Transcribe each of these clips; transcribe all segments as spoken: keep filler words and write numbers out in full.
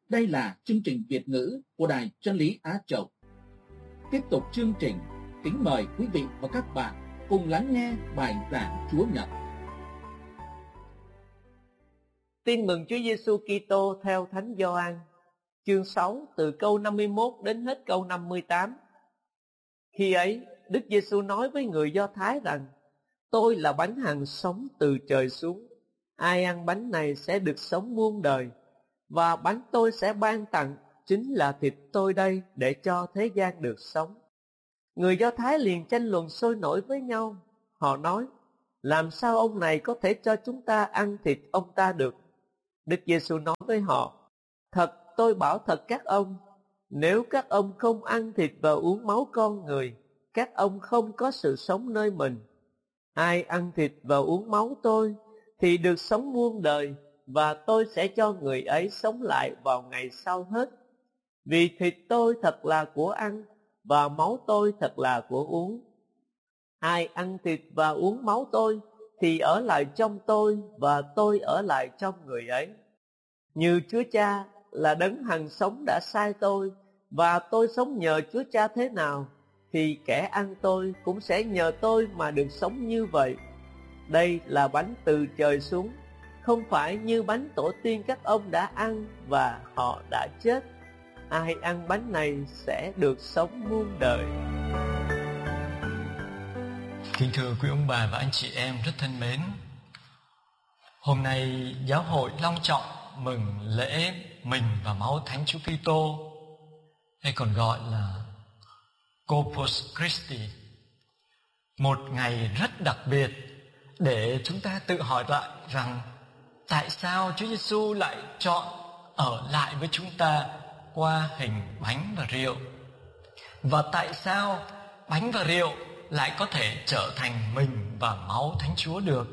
Đây là chương trình Việt ngữ của Đài Chân lý Á Châu. Tiếp tục chương trình, kính mời quý vị và các bạn cùng lắng nghe bài giảng Chúa Nhật. Tin mừng Chúa Giêsu Kitô theo Thánh Gioan, chương sáu từ câu năm mươi mốt đến hết câu năm mươi tám. Khi ấy, Đức Giêsu nói với người Do Thái rằng: Tôi là bánh hằng sống từ trời xuống. Ai ăn bánh này sẽ được sống muôn đời, và bánh tôi sẽ ban tặng chính là thịt tôi đây để cho thế gian được sống. Người Do Thái liền tranh luận sôi nổi với nhau. Họ nói: Làm sao ông này có thể cho chúng ta ăn thịt ông ta được? Đức Giêsu nói với họ: Thật tôi bảo thật các ông, nếu các ông không ăn thịt và uống máu con người, các ông không có sự sống nơi mình. Ai ăn thịt và uống máu tôi thì được sống muôn đời, và tôi sẽ cho người ấy sống lại vào ngày sau hết. Vì thịt tôi thật là của ăn, và máu tôi thật là của uống. Ai ăn thịt và uống máu tôi thì ở lại trong tôi, và tôi ở lại trong người ấy. Như Chúa Cha là đấng hằng sống đã sai tôi, và tôi sống nhờ Chúa Cha thế nào, thì kẻ ăn tôi cũng sẽ nhờ tôi mà được sống như vậy. Đây là bánh từ trời xuống, không phải như bánh tổ tiên các ông đã ăn và họ đã chết. Ai ăn bánh này sẽ được sống muôn đời. Kính thưa quý ông bà và anh chị em rất thân mến, hôm nay giáo hội long trọng mừng lễ mình và máu Thánh Chúa Kitô, hay còn gọi là Corpus Christi, một ngày rất đặc biệt để chúng ta tự hỏi lại rằng tại sao Chúa Giêsu lại chọn ở lại với chúng ta qua hình bánh và rượu, và tại sao bánh và rượu lại có thể trở thành mình và máu Thánh Chúa được.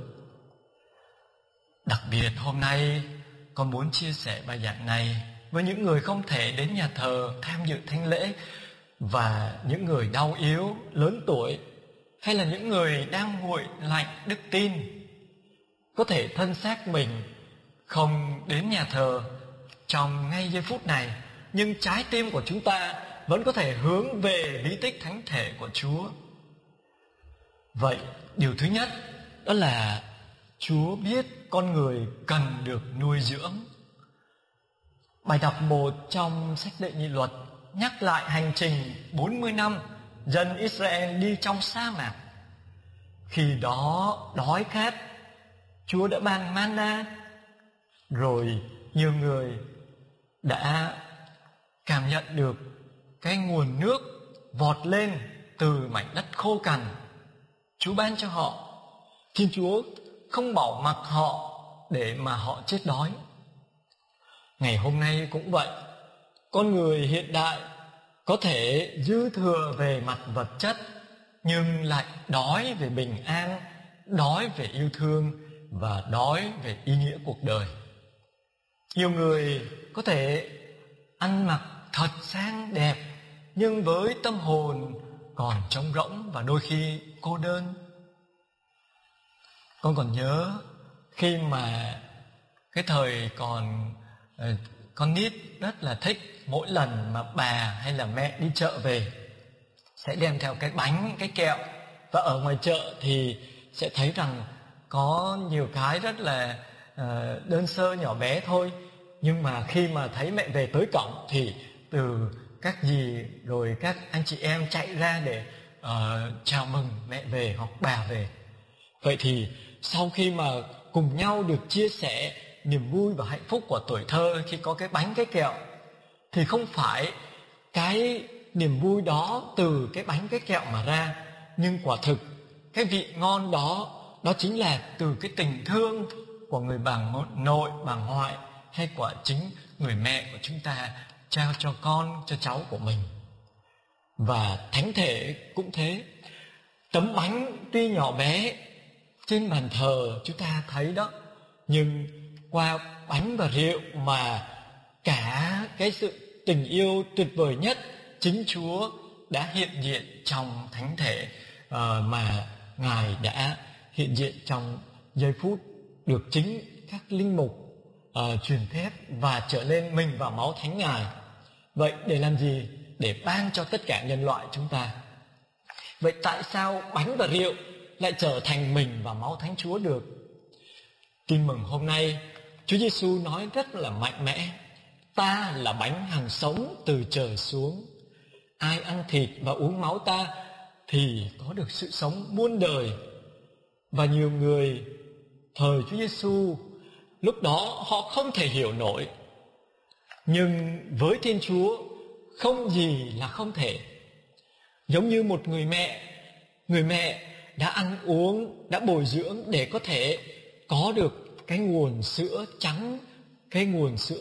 Đặc biệt hôm nay con muốn chia sẻ bài giảng này với những người không thể đến nhà thờ tham dự thánh lễ, và những người đau yếu, lớn tuổi, hay là những người đang nguội lạnh đức tin. Có thể thân xác mình không đến nhà thờ trong ngay giây phút này, nhưng trái tim của chúng ta vẫn có thể hướng về bí tích thánh thể của Chúa. Vậy điều thứ nhất đó là Chúa biết con người cần được nuôi dưỡng. Bài đọc một trong sách Đệ Nhị Luật nhắc lại hành trình bốn mươi năm dân Israel đi trong sa mạc. Khi đó đói khát, Chúa đã ban manna, rồi nhiều người đã cảm nhận được cái nguồn nước vọt lên từ mảnh đất khô cằn. Chúa ban cho họ. Thiên Chúa không bỏ mặc họ để mà họ chết đói. Ngày hôm nay cũng vậy. Con người hiện đại có thể dư thừa về mặt vật chất, nhưng lại đói về bình an, đói về yêu thương và đói về ý nghĩa cuộc đời. Nhiều người có thể ăn mặc thật sang đẹp, nhưng với tâm hồn còn trống rỗng và đôi khi cô đơn. Con còn nhớ khi mà cái thời còn uh, con nít rất là thích mỗi lần mà bà hay là mẹ đi chợ về sẽ đem theo cái bánh, cái kẹo, và ở ngoài chợ thì sẽ thấy rằng có nhiều cái rất là uh, đơn sơ nhỏ bé thôi, nhưng mà khi mà thấy mẹ về tới cổng thì từ các dì rồi các anh chị em chạy ra để uh, chào mừng mẹ về hoặc bà về. Vậy thì sau khi mà cùng nhau được chia sẻ niềm vui và hạnh phúc của tuổi thơ khi có cái bánh cái kẹo, thì không phải cái niềm vui đó từ cái bánh cái kẹo mà ra, nhưng quả thực cái vị ngon đó đó chính là từ cái tình thương của người bà nội, bà ngoại, hay của chính người mẹ của chúng ta trao cho con, cho cháu của mình. Và thánh thể cũng thế. Tấm bánh tuy nhỏ bé trên bàn thờ chúng ta thấy đó, nhưng qua bánh và rượu mà cả cái sự tình yêu tuyệt vời nhất chính Chúa đã hiện diện trong thánh thể, uh, mà Ngài đã hiện diện trong giây phút được chính các linh mục uh, truyền thuyết và trở nên mình và máu thánh Ngài. Vậy để làm gì? Để ban cho tất cả nhân loại chúng ta. Vậy tại sao bánh và rượu lại trở thành mình và máu thánh Chúa được? Tin mừng hôm nay, Chúa Giêsu nói rất là mạnh mẽ: ta là bánh hằng sống từ trời xuống. Ai ăn thịt và uống máu ta thì có được sự sống muôn đời. Và nhiều người thời Chúa Giêsu lúc đó họ không thể hiểu nổi. Nhưng với Thiên Chúa không gì là không thể. Giống như một người mẹ, người mẹ đã ăn uống, đã bồi dưỡng để có thể có được cái nguồn sữa trắng, cái nguồn sữa